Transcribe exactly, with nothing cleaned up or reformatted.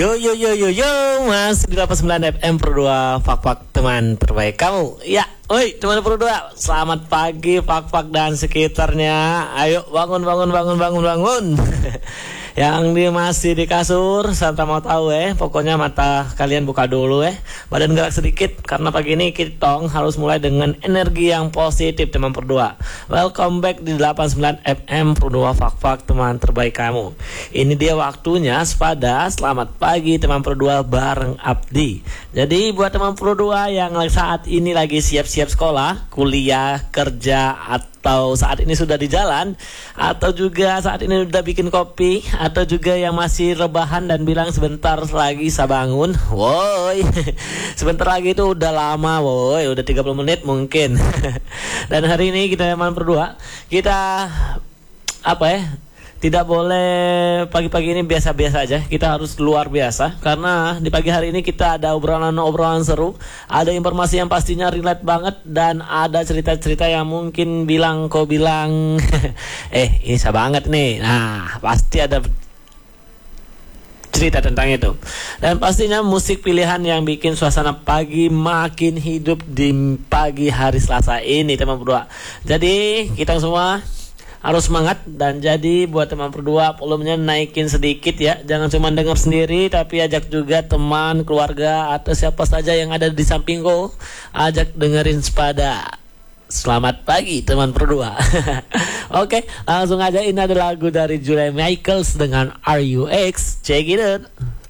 Yo yo yo yo yo, Mas di delapan puluh sembilan F M Pro dua, Fak-Fak teman terbaik kamu. Ya, oi teman Pro dua, selamat pagi Fak-Fak dan sekitarnya. Ayo bangun bangun bangun bangun bangun. Yang di masih di kasur, Santa mau tahu eh, pokoknya mata kalian buka dulu eh, badan gerak sedikit karena pagi ini kita harus mulai dengan energi yang positif teman Pro dua. Welcome back di delapan puluh sembilan F M Pro dua, Fak-Fak teman terbaik kamu. Ini dia waktunya sepada selamat pagi teman Pro dua bareng Abdi. Jadi buat teman Pro dua yang saat ini lagi siap-siap sekolah, kuliah, kerja, atau saat ini sudah di jalan, atau juga saat ini udah bikin kopi, atau juga yang masih rebahan dan bilang sebentar lagi saya bangun, woi, sebentar lagi itu udah lama, woi, udah tiga puluh menit mungkin. Dan hari ini kita teman Pro dua, kita apa ya? Tidak boleh pagi-pagi ini biasa-biasa aja. Kita harus luar biasa. Karena di pagi hari ini kita ada obrolan-obrolan seru, ada informasi yang pastinya relate banget, dan ada cerita-cerita yang mungkin bilang kau bilang eh ini saya banget nih. Nah pasti ada cerita tentang itu. Dan pastinya musik pilihan yang bikin suasana pagi makin hidup di pagi hari Selasa ini teman berdua. Jadi kita semua harus semangat, dan jadi buat teman berdua volumenya naikin sedikit ya. Jangan cuma dengar sendiri, tapi ajak juga teman, keluarga, atau siapa saja yang ada di samping kau. Ajak dengerin sepada. Selamat pagi teman berdua. Oke, langsung aja, ini ada lagu dari Julia Michaels dengan R U X. Check it out.